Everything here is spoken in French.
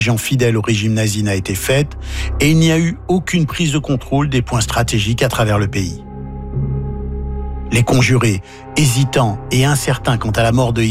gens fidèles au régime nazi n'a été faite et il n'y a eu aucune prise de contrôle des points stratégiques à travers le pays. Les conjurés, hésitants et incertains quant à la mort de